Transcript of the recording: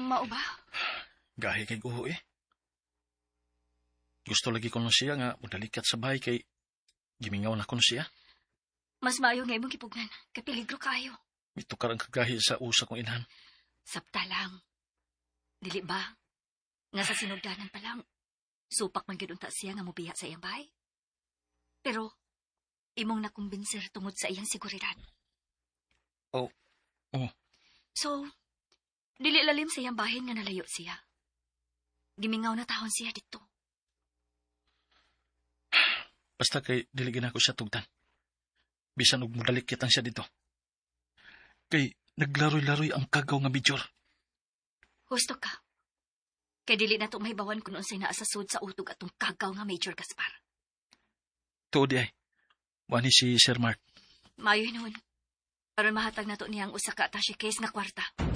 Mao ba? Gahi kay guho eh. Gusto lagi ko na siya nga mudalikat sa bahay kay gimingaw na ko na siya. Mas maayo nga imong gipugnan. Kay peligro kayo. Itukar ang kagahi sa usa kong inhan. Sabta lang. Dili ba? Nga sa sinugdanan pa lang, supak man gid unta siya nga mobiya sa iyang bahay. Pero, imong nakumbinser tungod sa iyang seguridad. Oh. So, dili lalim sa iyang bahin nga nalayo siya. Gimingaw na tahon siya dito. Basta kay dili gina ko siya tugtan. Bisan og mudalikitan siya dito. Kay naglaroy-laroy ang kagaw nga bijor. Husto ka. Kay dili na to mahibawan kung unsay naa sa sud sa utog atong kagaw nga Major Gaspar. Tuod ay. Wani si Sir Mark. Maayo hinuon. Aron mahatag nato niyang usa ka attaché case nga kwarta.